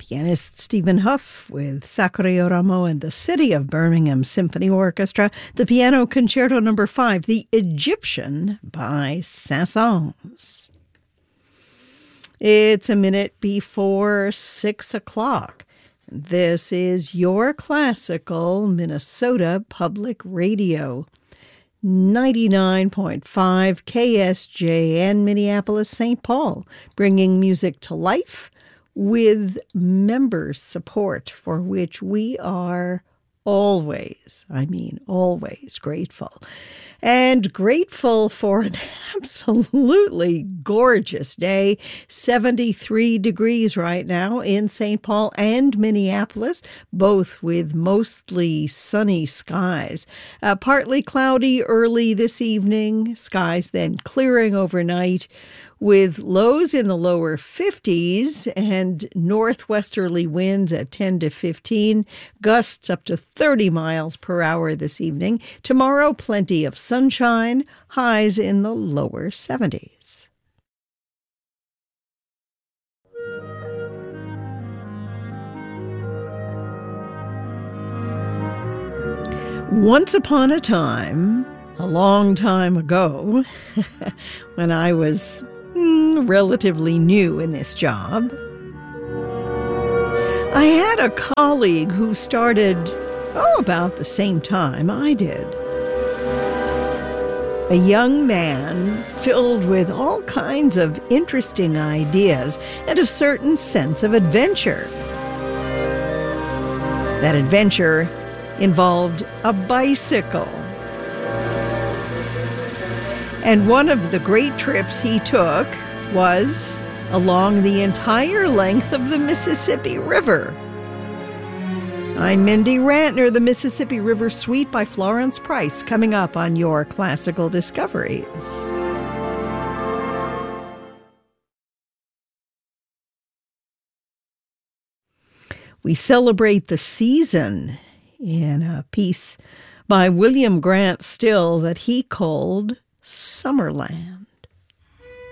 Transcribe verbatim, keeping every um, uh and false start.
Pianist Stephen Huff with Sakura Yoramo and the City of Birmingham Symphony Orchestra, the Piano Concerto Number five, The Egyptian by Saint-Saëns. It's a minute before six o'clock. This is your classical Minnesota Public Radio. ninety-nine point five K S J N Minneapolis, Saint Paul, bringing music to life with member support, for which we are always, I mean always grateful. And grateful for an absolutely gorgeous day. seventy-three degrees right now in Saint Paul and Minneapolis, both with mostly sunny skies. Uh, partly cloudy early this evening, skies then clearing overnight, with lows in the lower fifties and northwesterly winds at ten to fifteen, gusts up to thirty miles per hour this evening. Tomorrow, plenty of sunshine, highs in the lower seventies. Once upon a time, a long time ago, when I was mm, relatively new in this job, I had a colleague who started, oh, about the same time I did. A young man filled with all kinds of interesting ideas and a certain sense of adventure. That adventure involved a bicycle. And one of the great trips he took was along the entire length of the Mississippi River. I'm Mindy Rantner, the Mississippi River Suite by Florence Price, coming up on your Classical Discoveries. We celebrate the season in a piece by William Grant Still that he called Summerland.